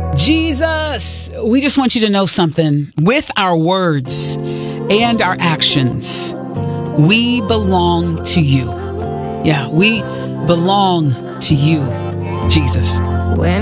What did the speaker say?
Jesus, we just want you to know something. With our words and our actions, we belong to you. Yeah, we belong to you, Jesus. When